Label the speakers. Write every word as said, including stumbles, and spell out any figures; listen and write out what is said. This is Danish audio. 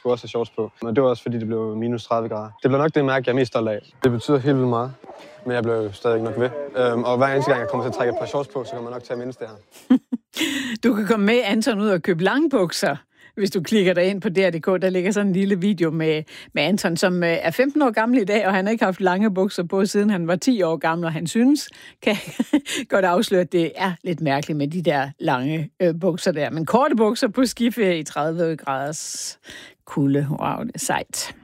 Speaker 1: skulle også have shorts på. Men det var også fordi, det blev minus tredive grader. Det blev nok det mærke, jeg er mest stolt af. Det betyder helt vildt meget. Men jeg blev stadig nok ved. Øhm, og hver eneste gang, jeg kommer til at trække et par shorts på, så kommer jeg nok til at mindes det her.
Speaker 2: Du kan komme med, Anton, ud og købe langbukser. Hvis du klikker dig ind på D R punktum d k, der ligger sådan en lille video med, med Anton, som er femten år gammel i dag, og han har ikke haft lange bukser på, siden han var ti år gammel, og han synes, kan godt afsløre, at det er lidt mærkeligt med de der lange øh, bukser der. Men korte bukser på skiferie i tredive graders kulde, wow, det er sejt.